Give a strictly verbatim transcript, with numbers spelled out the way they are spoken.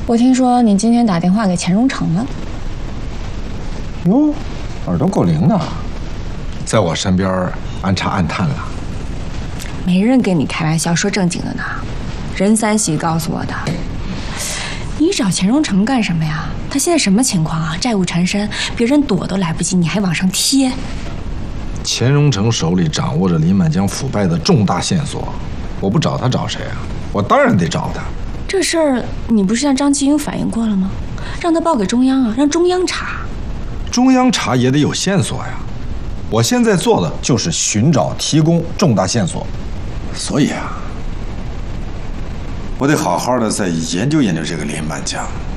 我听说你今天打电话给钱荣成了。 哟，耳朵够灵的，在我身边暗查暗探了。 没人跟你开玩笑说正经的呢。任三喜告诉我的。你找钱荣成干什么呀？他现在什么情况啊？债务缠身，别人躲都来不及，你还往上贴。 钱荣成手里掌握着林满江腐败的重大线索，我不找他找谁啊？我当然得找他。 这事儿你不是向张继英反映过了吗？让他报给中央啊，让中央查。 中央查也得有线索呀。我现在做的就是寻找、提供重大线索，所以啊，我得好好的再研究研究这个林满江。